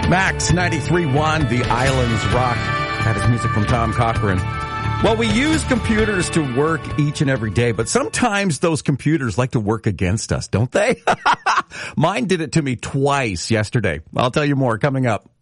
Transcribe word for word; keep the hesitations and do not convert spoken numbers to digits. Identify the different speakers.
Speaker 1: Max ninety-three point one, The Islands Rock. That is music from Tom Cochrane. Well, we use computers to work each and every day, but sometimes those computers like to work against us, don't they? Mine did it to me twice yesterday. I'll tell you more coming up.